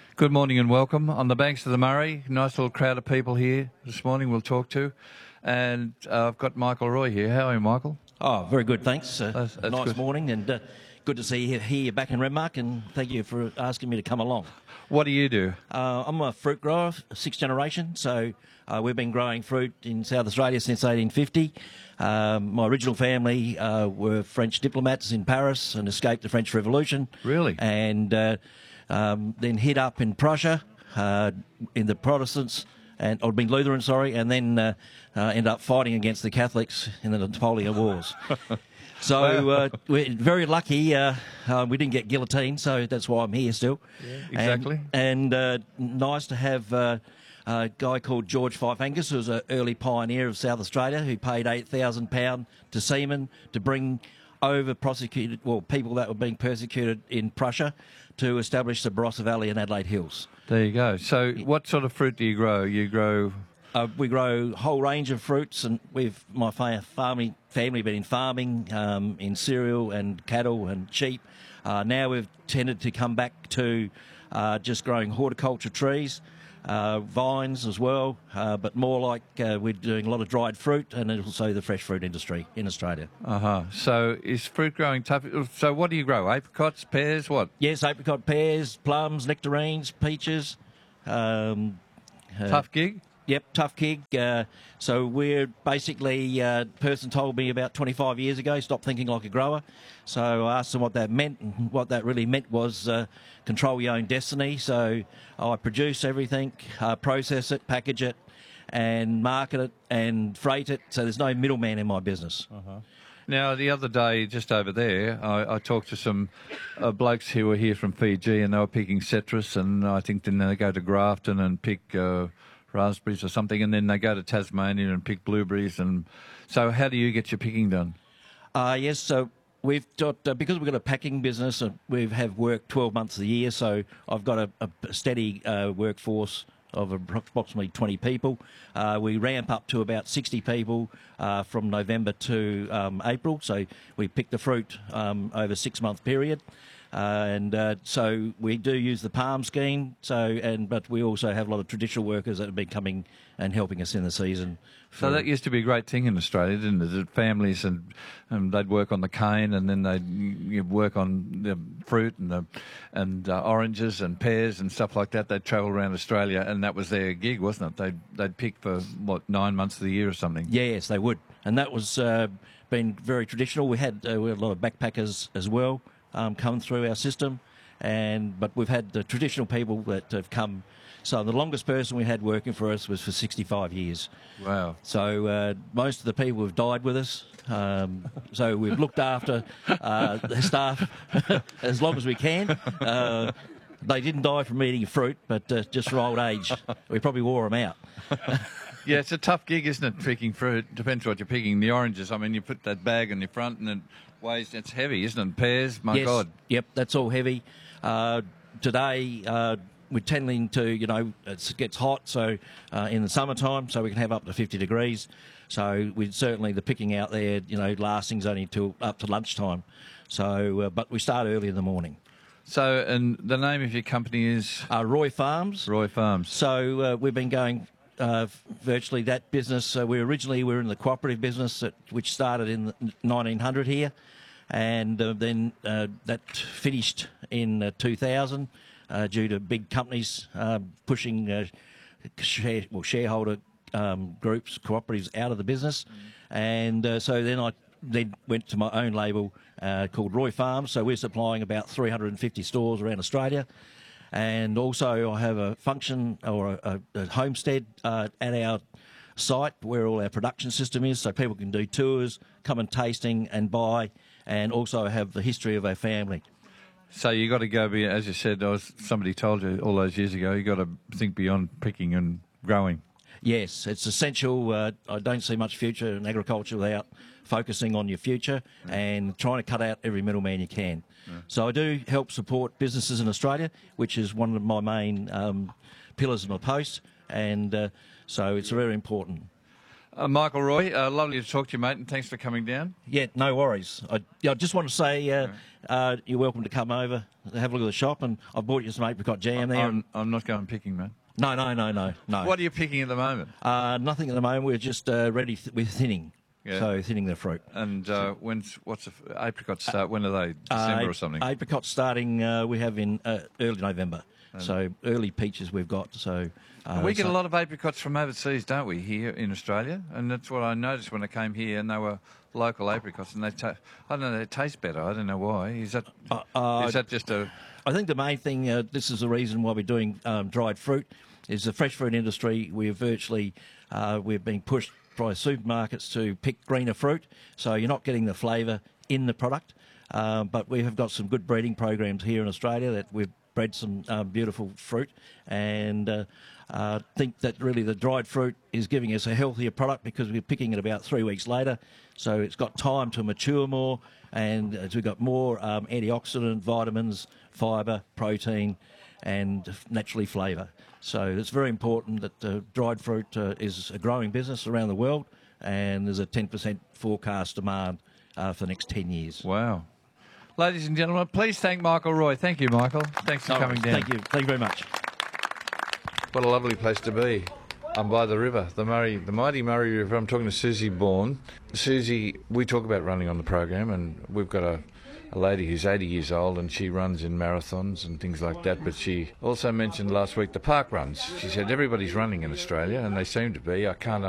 Good morning and welcome. On the banks of the Murray, nice little crowd of people here this morning we'll talk to. And I've got Michael Roy here. How are you, Michael? Oh, very good, thanks. That's nice good. morning, and good to see you here back in Renmark, and thank you for asking me to come along. What do you do? I'm a fruit grower, sixth generation, so we've been growing fruit in South Australia since 1850. My original family were French diplomats in Paris and escaped the French Revolution. Really? And then hid up in Prussia in the Protestants, or been Lutheran, sorry, and then ended up fighting against the Catholics in the Napoleon Wars. So we're very lucky. We didn't get guillotined, so that's why I'm here still. Yeah, exactly. And nice to have a guy called George Fife Angus, who was an early pioneer of South Australia, who paid £8,000 to seamen to bring over people that were being persecuted in Prussia to establish the Barossa Valley and Adelaide Hills. There you go. So what sort of fruit do you grow? We grow a whole range of fruits, and my family been in farming, in cereal and cattle and sheep. Now we've tended to come back to just growing horticulture trees, vines as well, but more like we're doing a lot of dried fruit and also the fresh fruit industry in Australia. So is fruit growing tough? So what do you grow? Apricots, pears, what? Yes, apricot, pears, plums, nectarines, peaches. Tough gig? Yep, tough gig. So we're basically, person told me about 25 years ago, stop thinking like a grower. So I asked them what that meant, and what that really meant was control your own destiny. So I produce everything, process it, package it, and market it and freight it. So there's no middleman in my business. Now, the other day, just over there, I talked to some blokes who were here from Fiji, and they were picking citrus, and I think then they go to Grafton and pick raspberries or something, and then they go to Tasmania and pick blueberries. And so how do you get your picking done? Yes, so we've got, because we've got a packing business, we have work 12 months of the year, so I've got a steady workforce of approximately 20 people. We ramp up to about 60 people from November to April, so we pick the fruit over a 6-month period. So we do use the palm scheme. But we also have a lot of traditional workers that have been coming and helping us in the season. So that used to be a great thing in Australia, didn't it? That families and they'd work on the cane, and then they'd work on the fruit and oranges and pears and stuff like that. They'd travel around Australia, and that was their gig, wasn't it? They'd pick for 9 months of the year or something. Yes, they would, and that was been very traditional. We had a lot of backpackers as well. Come through our system, but we've had the traditional people that have come. So the longest person we had working for us was for 65 years. Wow. So most of the people have died with us. So we've looked after the staff as long as we can. They didn't die from eating fruit, but just from old age. We probably wore them out. Yeah, it's a tough gig, isn't it, picking fruit? Depends what you're picking. The oranges, I mean, you put that bag on your front and it weighs, it's heavy, isn't it? Pears, my yes. God. Yep, that's all heavy. Today, we're tending to, it gets hot, so in the summertime, so we can have up to 50 degrees. So certainly the picking out there, lasting's only up to lunchtime. So, but we start early in the morning. So, and the name of your company is? Roy Farms. Roy Farms. So we've been going virtually that business. We were in the cooperative business, which started in 1900 here, and then that finished in 2000 due to big companies pushing shareholder groups, cooperatives out of the business. And so then I went to my own label called Roy Farms. So we're supplying about 350 stores around Australia. And also I have a function or a homestead at our site where all our production system is, so people can do tours, come and tasting and buy, and also have the history of our family. So you got to go, as you said, somebody told you all those years ago, you got to think beyond picking and growing. Yes, it's essential. I don't see much future in agriculture without focusing on your future and trying to cut out every middleman you can. So I do help support businesses in Australia, which is one of my main pillars of my post, and so it's very important. Michael Roy, lovely to talk to you, mate, and thanks for coming down. Yeah, no worries. I just want to say you're welcome to come over, have a look at the shop, and I bought you some apricot jam there. I'm not going picking, mate. No. What are you picking at the moment? Nothing at the moment. We're just ready with thinning. Yeah. So thinning the fruit. And what's the apricots start? When are they? December or something? Apricots starting we have in early November. So early peaches we've got. So we get a lot of apricots from overseas, don't we, here in Australia? And that's what I noticed when I came here, and they were local apricots, and I don't know, they taste better. I don't know why. Is that just a? I think the main thing. This is the reason why we're doing dried fruit. Is the fresh fruit industry. We're being pushed by supermarkets to pick greener fruit, so you're not getting the flavour in the product. But we have got some good breeding programs here in Australia that we've bred some beautiful fruit, and think that really the dried fruit is giving us a healthier product because we're picking it about 3 weeks later, so it's got time to mature more, and we've got more antioxidant, vitamins, fibre, protein, and naturally flavour. So it's very important that dried fruit is a growing business around the world, and there's a 10% forecast demand for the next 10 years. Wow. Ladies and gentlemen, please thank Michael Roy. Thank you, Michael. Thanks for coming down. Thank you very much. What a lovely place to be. I'm by the river, the mighty Murray River. I'm talking to Susie Bourne. Susie, we talk about running on the program, and we've got a lady who's 80 years old, and she runs in marathons and things like that, but she also mentioned last week the park runs. She said everybody's running in Australia, and they seem to be. I can't